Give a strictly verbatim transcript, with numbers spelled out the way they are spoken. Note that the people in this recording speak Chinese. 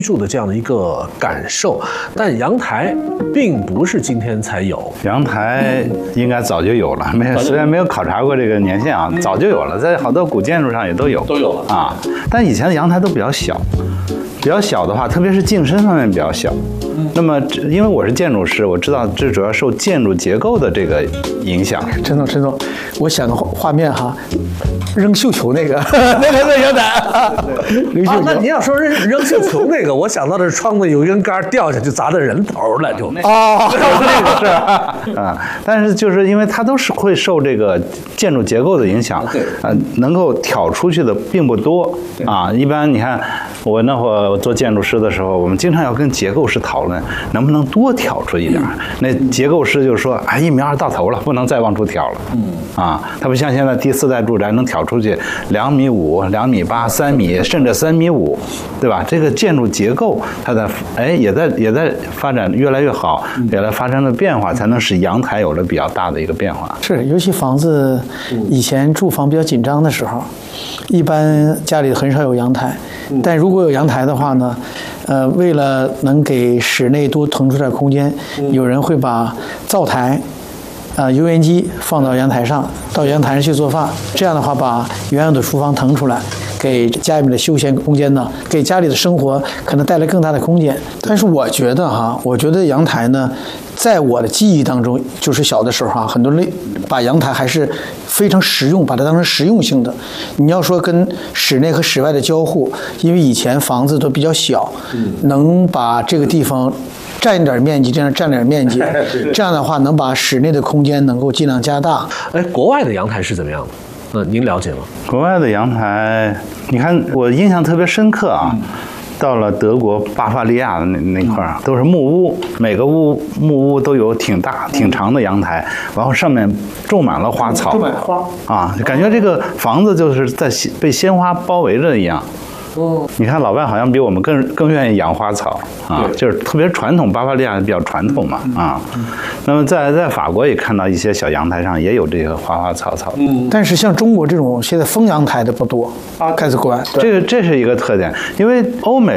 住的这样的一个感受，但阳台并不是今天才有， 阳台应该早就有了，没有虽然没有考察过这个年限啊，早就有了，在好多古建筑上也都有， 都有了啊。但以前的阳台都比较小，比较小的话，特别是进深方面比较小。那么，因为我是建筑师，我知道这主要受建筑结构的这个影响。 陈总，陈总，我想个画面哈，扔绣球那个，那个那阳台，扔绣球。 啊，那您要说扔扔绣球那个，我想到的是窗子有一根杆掉下去砸在人头了，就哦， 那个是啊，但是就是因为它都是会受这个建筑结构的影响， 对， 呃，能够挑出去的并不多啊。一般你看我那会儿做建筑师的时候，我们经常要跟结构师讨论，能不能多挑出一点。那结构师就说，哎，一米二到头了，不能再往出挑了。嗯，啊，它不像现在第四代住宅能挑出去两米五、两米八、三米，甚至三米五，对吧？这个建筑结构它的哎也在也在发展越来越好，也在发生了变化，才能使阳台有了比较大的一个变化。 是，尤其房子以前住房比较紧张的时候，一般家里很少有阳台，但如果有阳台的话呢，呃，为了能给室内多腾出点空间，有人会把灶台。啊、呃，油烟机放到阳台上，到阳台上去做饭，这样的话把原有的厨房腾出来，给家里面的休闲空间呢，给家里的生活可能带来更大的空间。但是我觉得哈，我觉得阳台呢，在我的记忆当中，就是小的时候哈，很多人把阳台还是非常实用，把它当成实用性的。你要说跟室内和室外的交互，因为以前房子都比较小，能把这个地方占一点面积，这样占点面积，这样的话能把室内的空间能够尽量加大。 哎，国外的阳台是怎么样的？那您了解吗？ 国外的阳台，你看我印象特别深刻啊。嗯，到了德国巴伐利亚的那那块儿，都是木屋，每个屋木屋都有挺大、挺长的阳台，然后上面种满了花草， 种满花啊，感觉这个房子就是在被鲜花包围着一样。哦，你看老外好像比我们更更愿意养花草啊，就是特别传统，巴伐利亚比较传统嘛啊。那么在在法国也看到一些小阳台上也有这个花花草草。 嗯，但是像中国这种现在封阳台的不多啊，开始国外， 这个这是一个特点，因为欧美